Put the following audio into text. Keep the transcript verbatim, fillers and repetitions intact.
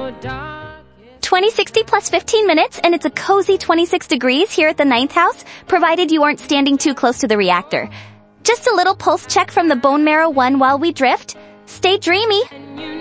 twenty sixty plus fifteen minutes, and it's a cozy twenty-six degrees here at the ninth house, provided you aren't standing too close to the reactor. Just a little pulse check from the bone marrow one while we drift. Stay dreamy.